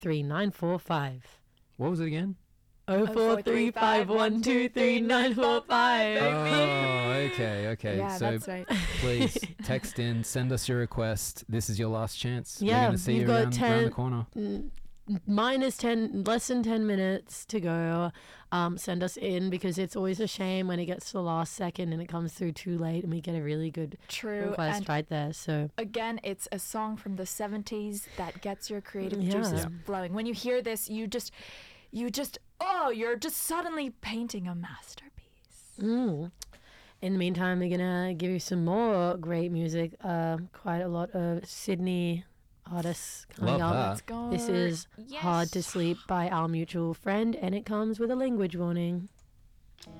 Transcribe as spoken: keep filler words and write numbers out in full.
three nine four five. What was it again? Oh four three five one two three nine four five. Oh, okay, okay. Yeah, so that's right. please text in, send us your request. This is your last chance. Yeah, We're going to see you've you got around, ten around the corner. N- minus ten, less than ten minutes to go. Um, send us in, because it's always a shame when it gets to the last second and it comes through too late and we get a really good True. request And right there. So again, it's a song from the seventies that gets your creative Yeah. juices Yeah. flowing. When you hear this, you just, you just, oh, you're just suddenly painting a masterpiece. Mm. In the meantime, we're gonna give you some more great music. Uh, quite a lot of Sydney artists coming Love up. that. Let's go. This is Yes. Hard to Sleep by our mutual friend, and it comes with a language warning.